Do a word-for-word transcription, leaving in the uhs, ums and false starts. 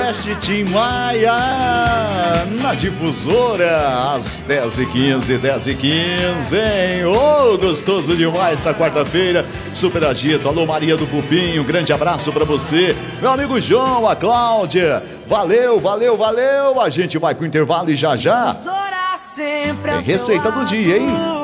Sudoeste, Tim Maia, na Difusora, às dez e quinze, dez e quinze, hein? Ô, oh, gostoso demais essa quarta-feira, super agito. Alô, Maria do Pupim, um grande abraço pra você. Meu amigo João, a Cláudia, valeu, valeu, valeu. A gente vai pro intervalo e já já tem receita do dia, hein?